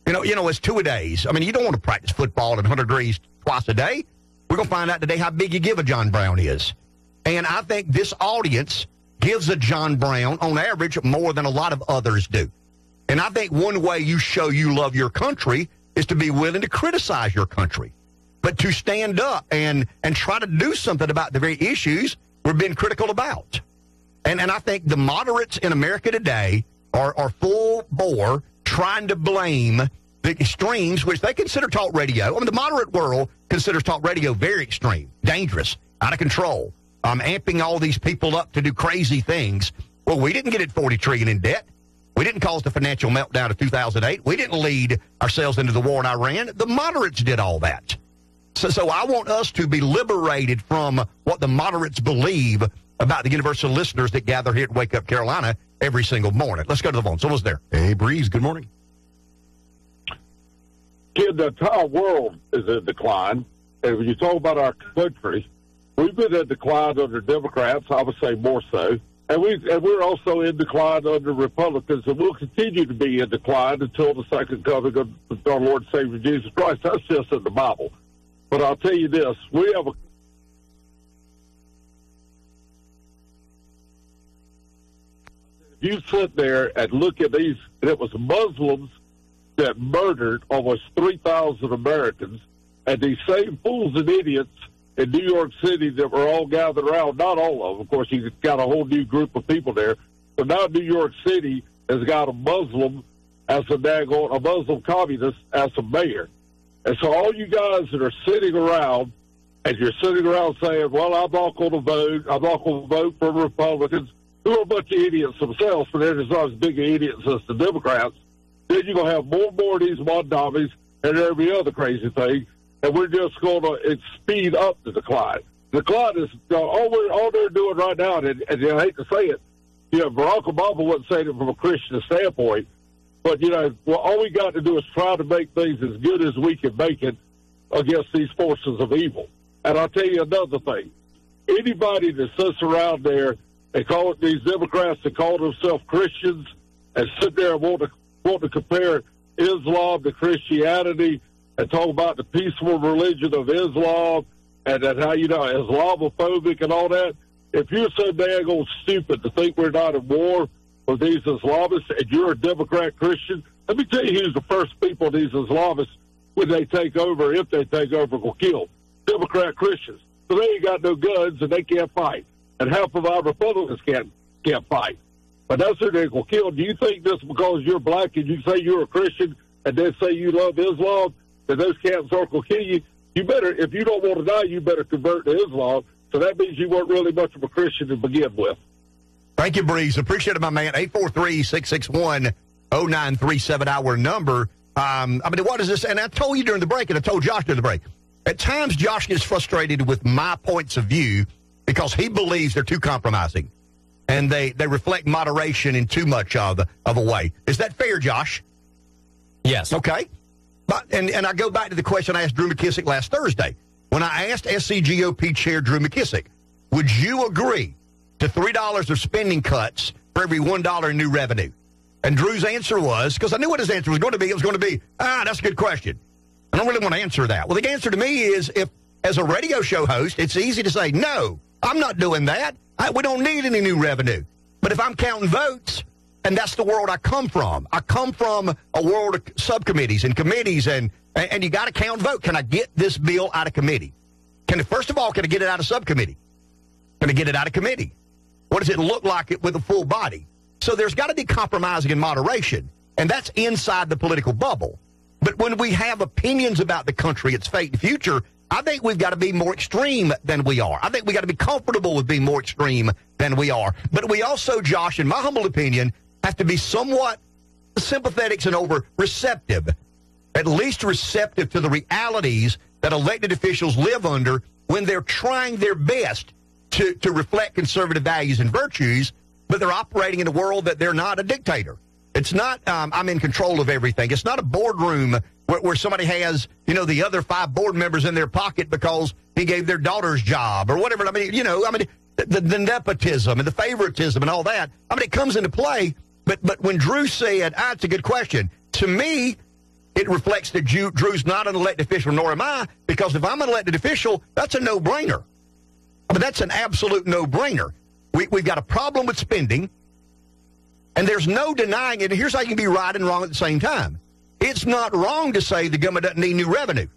It's 2-a-days. I mean, you don't want to practice football at 100 degrees twice a day. We're going to find out today how big you give a John Brown is. And I think this audience gives a John Brown, on average, more than a lot of others do. And I think one way you show you love your country is to be willing to criticize your country. But to stand up and try to do something about the very issues we're being critical about. And I think the moderates in America today are full bore trying to blame the extremes, which they consider talk radio. I mean, the moderate world considers talk radio very extreme, dangerous, out of control, amping all these people up to do crazy things. Well, we didn't get it $40 trillion in debt. We didn't cause the financial meltdown of 2008. We didn't lead ourselves into the war in Iran. The moderates did all that. So I want us to be liberated from what the moderates believe about the universal listeners that gather here at Wake Up Carolina every single morning. Let's go to the phone. Someone's there. Hey, Breeze, good morning. Kid, the entire world is in decline. And when you talk about our country, we've been in decline under Democrats, I would say more so. And we're also in decline under Republicans, and we'll continue to be in decline until the second coming of our Lord and Savior Jesus Christ. That's just in the Bible. But I'll tell you this, we have if you sit there and look at these, and it was Muslims that murdered almost 3,000 Americans, and these same fools and idiots in New York City that were all gathered around, not all of them, of course, you got a whole new group of people there, but now New York City has got a Muslim as a Muslim communist as a mayor. And so all you guys that are sitting around, and you're sitting around saying, well, I'm not going to vote for Republicans, who are a bunch of idiots themselves, but they're just not as big of idiots as the Democrats, then you're going to have more and more of these Mondamis and every other crazy thing, and we're just going to speed up the decline. The decline is all they're doing right now, and I hate to say it, Barack Obama wasn't saying it from a Christian standpoint, but, all we got to do is try to make things as good as we can make it against these forces of evil. And I'll tell you another thing. Anybody that sits around there and call it these Democrats that call themselves Christians and sit there and want to compare Islam to Christianity and talk about the peaceful religion of Islam and that how, Islamophobic and all that, if you're so daggone stupid to think we're not at war with these Islamists and you're a Democrat Christian, let me tell you who's the first people these Islamists, when they take over, if they take over, will kill. Democrat Christians. So they ain't got no guns and they can't fight. And half of our Republicans can't fight. But that's who they will kill. Do you think just because you're black and you say you're a Christian and they say you love Islam, that those camps will kill you? You better, if you don't want to die, you better convert to Islam. So that means you weren't really much of a Christian to begin with. Thank you, Breeze. Appreciate it, my man. 843-661-0937, our number. What is this? And I told you during the break, and I told Josh during the break, at times Josh gets frustrated with my points of view because he believes they're too compromising. And they reflect moderation in too much of a way. Is that fair, Josh? Yes. Okay. And I go back to the question I asked Drew McKissick last Thursday. When I asked SCGOP Chair Drew McKissick, would you agree to $3 of spending cuts for every $1 in new revenue? And Drew's answer was, because I knew what his answer was going to be, that's a good question. I don't really want to answer that. Well, the answer to me is, if, as a radio show host, it's easy to say, no, I'm not doing that. We don't need any new revenue. But if I'm counting votes, and that's the world I come from. I come from a world of subcommittees and committees, and you got to count vote. Can I get this bill out of committee? First of all, can I get it out of subcommittee? Can I get it out of committee? What does it look like with a full body? So there's got to be compromising and moderation, and that's inside the political bubble. But when we have opinions about the country, its fate and future, I think we've got to be more extreme than we are. I think we got to be comfortable with being more extreme than we are. But we also, Josh, in my humble opinion, have to be somewhat sympathetic and over receptive, at least receptive to the realities that elected officials live under when they're trying their best to reflect conservative values and virtues, but they're operating in a world that they're not a dictator. It's not, I'm in control of everything. It's not a boardroom where somebody has, the other 5 board members in their pocket because he gave their daughter's job or whatever. The nepotism and the favoritism and all that. it comes into play. But when Drew said, it's a good question, to me, it reflects that Drew's not an elected official, nor am I, because if I'm an elected official, that's a no-brainer. I mean, that's an absolute no-brainer. We've got a problem with spending, and there's no denying it. Here's how you can be right and wrong at the same time. It's not wrong to say the government doesn't need new revenue.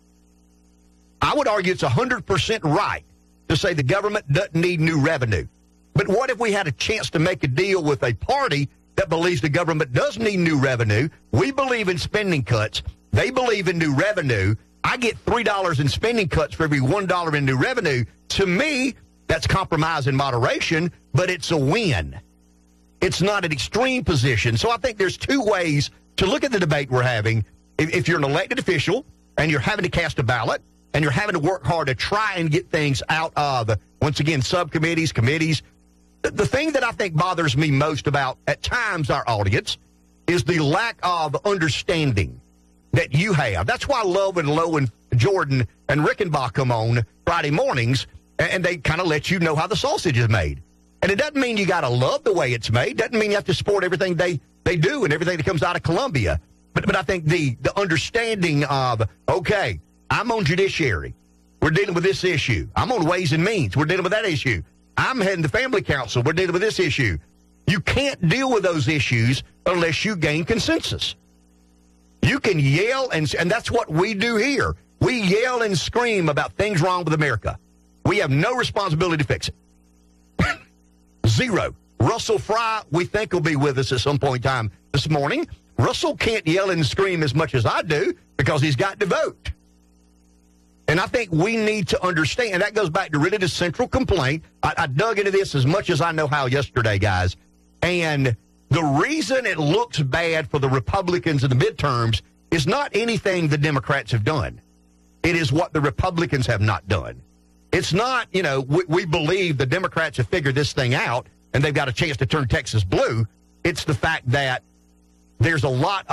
I would argue it's 100% right to say the government doesn't need new revenue. But what if we had a chance to make a deal with a party that believes the government does need new revenue? We believe in spending cuts. They believe in new revenue. I get $3 in spending cuts for every $1 in new revenue. To me, that's compromise in moderation, but it's a win. It's not an extreme position. So I think there's two ways to look at the debate we're having. If you're an elected official and you're having to cast a ballot and you're having to work hard to try and get things out of, once again, subcommittees, committees, the thing that I think bothers me most about, at times, our audience is the lack of understanding that you have. That's why Love and Lowe and Jordan and Rickenbach come on Friday mornings, and they kind of let you know how the sausage is made. And it doesn't mean you got to love the way it's made. Doesn't mean you have to support everything they do and everything that comes out of Columbia. But I think the understanding of, okay, I'm on judiciary. We're dealing with this issue. I'm on Ways and Means. We're dealing with that issue. I'm heading the family council. We're dealing with this issue. You can't deal with those issues unless you gain consensus. You can yell, and that's what we do here. We yell and scream about things wrong with America. We have no responsibility to fix it. Zero. Russell Fry, we think, will be with us at some point in time this morning. Russell can't yell and scream as much as I do because he's got to vote. And I think we need to understand, and that goes back to really the central complaint. I dug into this as much as I know how yesterday, guys. And the reason it looks bad for the Republicans in the midterms is not anything the Democrats have done. It is what the Republicans have not done. It's not, we believe the Democrats have figured this thing out and they've got a chance to turn Texas blue. It's the fact that there's a lack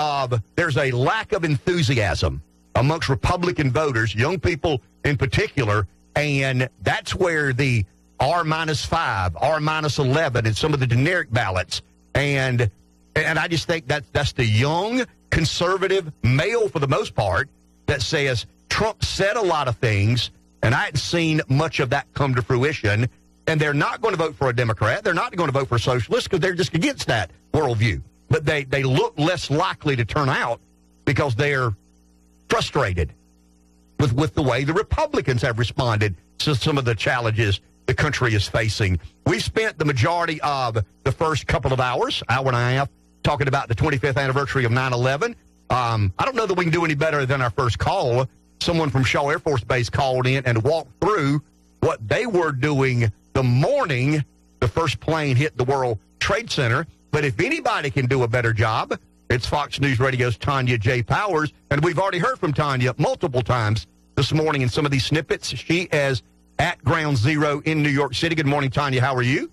of enthusiasm amongst Republican voters, young people in particular, and that's where the R-5, R-11, and some of the generic ballots, and I just think that's the young, conservative male, for the most part, that says Trump said a lot of things, and I hadn't seen much of that come to fruition, and they're not going to vote for a Democrat. They're not going to vote for a socialist because they're just against that worldview. But they look less likely to turn out because they're frustrated with the way the Republicans have responded to some of the challenges the country is facing. We spent the majority of the first couple of hour and a half, talking about the 25th anniversary of 9/11. I don't know that we can do any better than our first call. Someone from Shaw Air Force Base called in and walked through what they were doing the morning the first plane hit the World Trade Center. But if anybody can do a better job, it's Fox News Radio's Tanya J. Powers, and we've already heard from Tanya multiple times this morning in some of these snippets. She is at Ground Zero in New York City. Good morning, Tanya. How are you?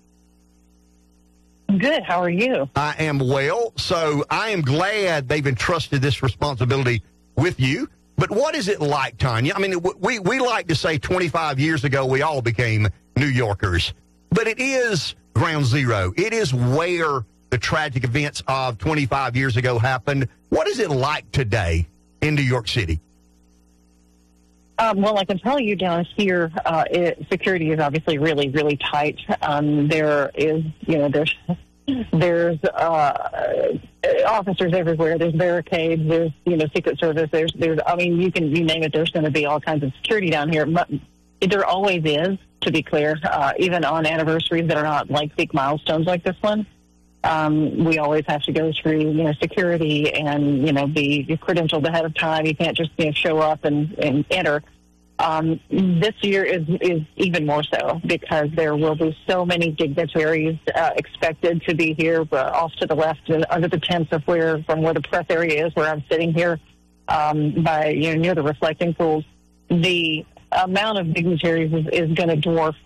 Good. How are you? I am well. So I am glad they've entrusted this responsibility with you. But what is it like, Tanya? I mean, we like to say 25 years ago we all became New Yorkers, but it is Ground Zero. It is where the tragic events of 25 years ago happened. What is it like today in New York City? Well, I can tell you down here, security is obviously really, really tight. There is, there's officers everywhere. There's barricades. There's, Secret Service. There's, you name it. There's going to be all kinds of security down here. There always is, to be clear, even on anniversaries that are not like big milestones like this one. We always have to go through, security and, be credentialed ahead of time. You can't just, show up and enter. This year is even more so because there will be so many dignitaries expected to be here off to the left under the tents of from where the press area is, where I'm sitting here by, near the reflecting pools. The amount of dignitaries is going to dwarf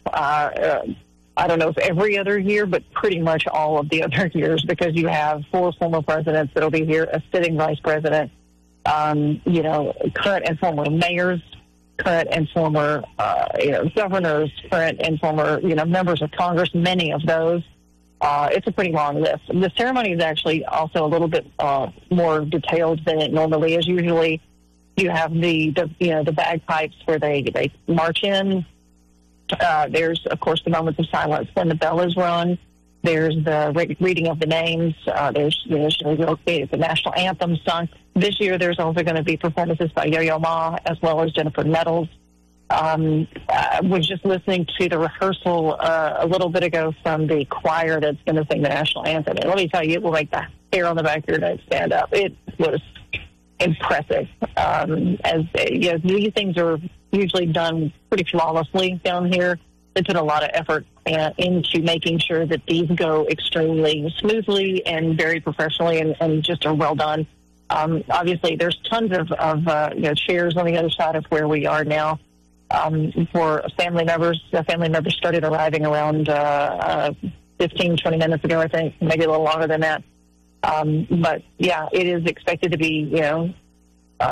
I don't know if every other year, but pretty much all of the other years, because you have 4 former presidents that'll be here, a sitting vice president, current and former mayors, current and former, governors, current and former, members of Congress, many of those. It's a pretty long list. The ceremony is actually also a little bit more detailed than it normally is. Usually, you have the bagpipes where they march in. There's, of course, the moments of silence when the bell is rung. There's the reading of the names. There's the national anthem sung. This year, there's also going to be performances by Yo-Yo Ma as well as Jennifer Nettles. I was just listening to the rehearsal a little bit ago from the choir that's going to sing the national anthem. And let me tell you, it will make the hair on the back of your neck stand up. It was impressive. These things are usually done pretty flawlessly down here. They put a lot of effort into making sure that these go extremely smoothly and very professionally and just are well done. Obviously, there's tons of chairs on the other side of where we are now for family members. The family members started arriving around 15, 20 minutes ago, I think, maybe a little longer than that. But, yeah, it is expected to be,